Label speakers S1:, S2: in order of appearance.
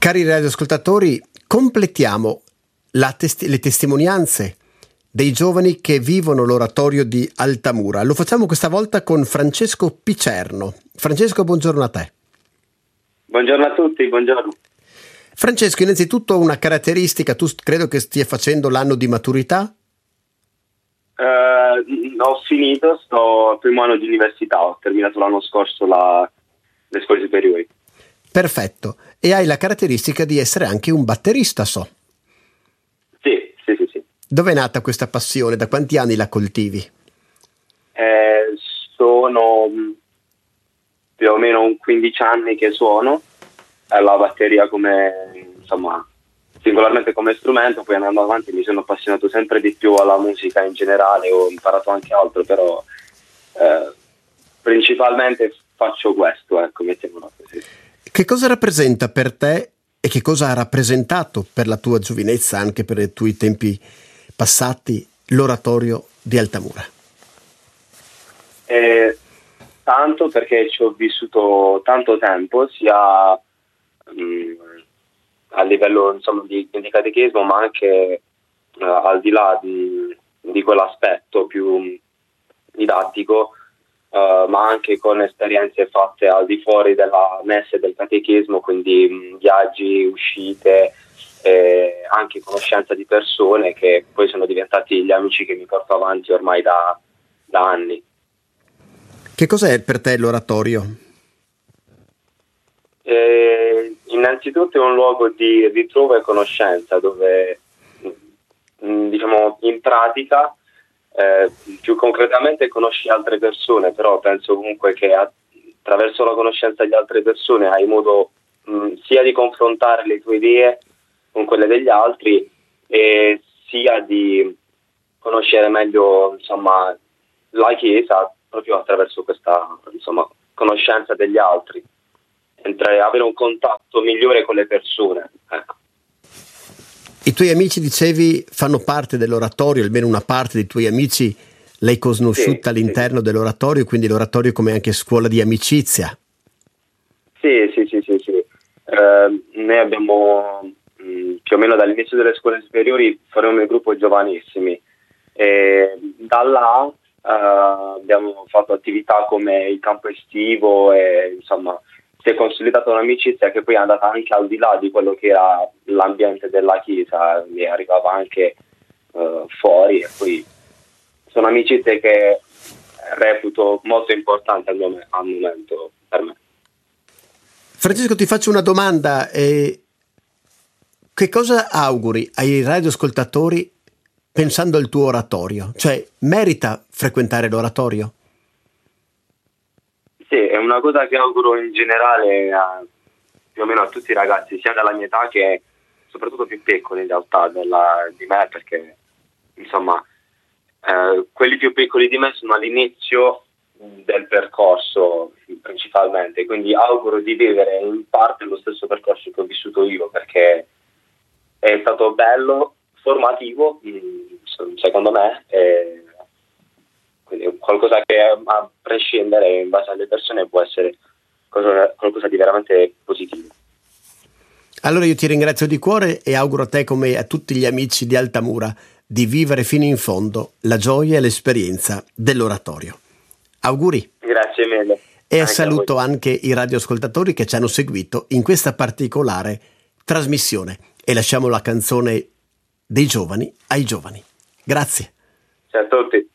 S1: Cari radioascoltatori, completiamo le testimonianze dei giovani che vivono l'oratorio di Altamura. Lo facciamo questa volta con Francesco Picerno. Francesco, buongiorno a te.
S2: Buongiorno a tutti, buongiorno.
S1: Francesco, innanzitutto una caratteristica, tu credo che stia facendo l'anno di maturità?
S2: Ho finito, sto al primo anno di università, ho terminato l'anno scorso le scuole superiori.
S1: Perfetto, e hai la caratteristica di essere anche un batterista, so.
S2: Sì.
S1: Dove è nata questa passione? Da quanti anni la coltivi?
S2: Sono più o meno 15 anni che suono la batteria singolarmente come strumento, poi andando avanti mi sono appassionato sempre di più alla musica in generale, ho imparato anche altro, però principalmente faccio questo, mettiamola così.
S1: Che cosa rappresenta per te e che cosa ha rappresentato per la tua giovinezza, anche per i tuoi tempi passati, l'oratorio di Altamura?
S2: Tanto perché ci ho vissuto tanto tempo, sia a livello di catechismo, ma anche al di là di quell'aspetto più didattico, ma anche con esperienze fatte al di fuori della messa e del catechismo, quindi viaggi, uscite, anche conoscenza di persone che poi sono diventati gli amici che mi porto avanti ormai da anni.
S1: Che cos'è per te l'oratorio?
S2: Innanzitutto è un luogo di ritrovo e conoscenza dove, in pratica, più concretamente conosci altre persone, però penso comunque che attraverso la conoscenza di altre persone hai modo sia di confrontare le tue idee con quelle degli altri e sia di conoscere meglio la Chiesa proprio attraverso questa conoscenza degli altri, avere un contatto migliore con le persone, ecco.
S1: I tuoi amici, dicevi, fanno parte dell'oratorio, almeno una parte dei tuoi amici l'hai conosciuta all'interno dell'oratorio, quindi l'oratorio come anche scuola di amicizia.
S2: Sì. Noi abbiamo più o meno dall'inizio delle scuole superiori formiamo il gruppo giovanissimi e da là abbiamo fatto attività come il campo estivo e si è consolidata un'amicizia che poi è andata anche al di là di quello che era l'ambiente della chiesa, mi arrivava anche fuori, e poi sono amicizie che reputo molto importanti al momento per me.
S1: Francesco, ti faccio una domanda. Che cosa auguri ai radioascoltatori pensando al tuo oratorio? Cioè, merita frequentare l'oratorio?
S2: Sì, è una cosa che auguro in generale più o meno a tutti i ragazzi, sia della mia età che soprattutto più piccoli in realtà di me, perché quelli più piccoli di me sono all'inizio del percorso principalmente, quindi auguro di vivere in parte lo stesso percorso che ho vissuto io, perché è stato bello, formativo, secondo me, quindi qualcosa che a prescindere in base alle persone può essere qualcosa di veramente positivo.
S1: Allora io ti ringrazio di cuore e auguro a te come a tutti gli amici di Altamura di vivere fino in fondo la gioia e l'esperienza dell'oratorio. Auguri.
S2: Grazie mille.
S1: E saluto anche i radioascoltatori che ci hanno seguito in questa particolare trasmissione e lasciamo la canzone dei giovani ai giovani. Grazie.
S2: Ciao a tutti.